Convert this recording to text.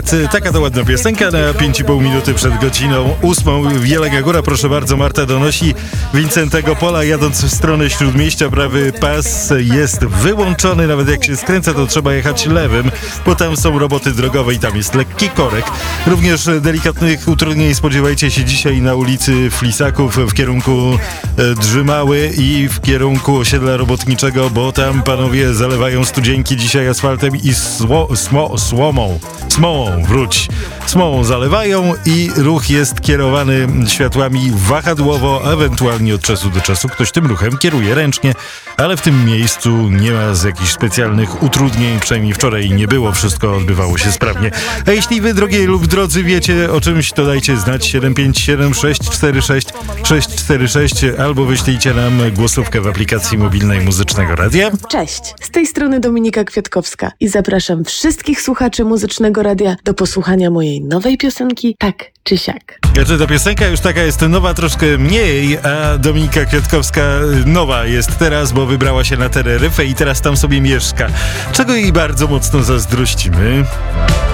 Cat. Taka to ładna piosenka na 5,5 minuty przed godziną 8. Jelenia Góra, proszę bardzo, Marta donosi. Wincentego Pola jadąc w stronę Śródmieścia, prawy pas jest wyłączony. Nawet jak się skręca, to trzeba jechać lewym, bo tam są roboty drogowe i tam jest lekki korek. Również delikatnych utrudnień spodziewajcie się dzisiaj na ulicy Flisaków w kierunku Drzymały i w kierunku osiedla robotniczego, bo tam panowie zalewają studzienki dzisiaj asfaltem i smołą zalewają i ruch jest kierowany światłami wahadłowo, ewentualnie od czasu do czasu ktoś tym ruchem kieruje ręcznie, ale w tym miejscu nie ma z jakichś specjalnych utrudnień, przynajmniej wczoraj nie było, wszystko odbywało się sprawnie. A jeśli wy, drogie lub drodzy, wiecie o czymś, to dajcie znać 757 646 646 albo wyślijcie nam głosówkę w aplikacji mobilnej Muzycznego Radia. Cześć, z tej strony Dominika Kwiatkowska i zapraszam wszystkich słuchaczy Muzycznego Radia do posłuchania mojej nowej piosenki Tak czy Siak. Znaczy, ta piosenka już taka jest nowa troszkę mniej, a Dominika Kwiatkowska nowa jest teraz, bo wybrała się na Teneryfę i teraz tam sobie mieszka, czego jej bardzo mocno zazdrościmy.